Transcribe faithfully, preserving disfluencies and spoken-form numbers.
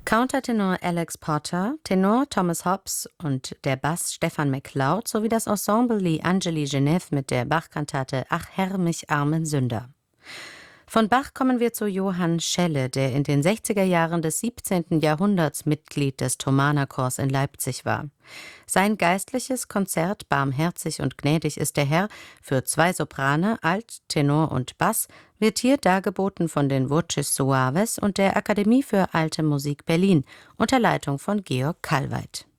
Countertenor Alex Potter, Tenor Thomas Hobbs und der Bass Stefan MacLeod sowie das Ensemble Li Angeli Genève mit der Bach-Kantate »Ach Herr, mich armen Sünder«. Von Bach kommen wir zu Johann Schelle, der in den sechziger Jahren des siebzehnten Jahrhunderts Mitglied des Thomanerchors in Leipzig war. Sein geistliches Konzert »Barmherzig und gnädig ist der Herr« für zwei Soprane, Alt, Tenor und Bass wird hier dargeboten von den Voces Suaves und der Akademie für Alte Musik Berlin unter Leitung von Georg Kallweit.